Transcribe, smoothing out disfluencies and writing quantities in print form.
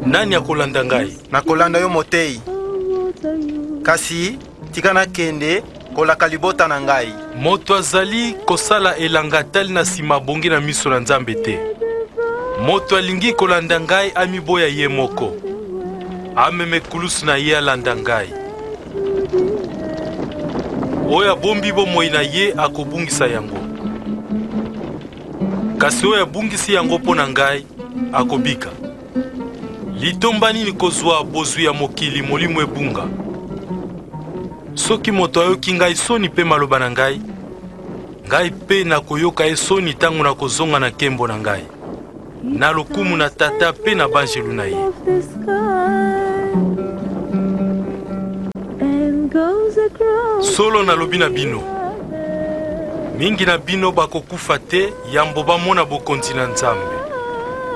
Nani akolanda ngai? Nakolanda yo motei. Kasi tika na kende kolaka libota na ngai. Moto azali kosala elanga tali na sima bongi na miso na Nzambe te. Moto alingi kolanda ngai amiboya ye moko. Ameme kulusu na ye alanda ngai. Oya bombi bomoi na ye akobungisa yango. Kasi oya bungisi yango po na ngai akobika. Litomba nini kozwa bozwi ya mokili molimo ebunga? Soki moto ayoki ngai soni pe maloba na ngai, ngai pe na koyoka esoni tango na kozonga na kembo na ngai, na lokumu na tata pe na banjelu na ye. Solo nalobi na bino, mingi na bino bakokufa te yambo bamona bokonzi na Nzambe.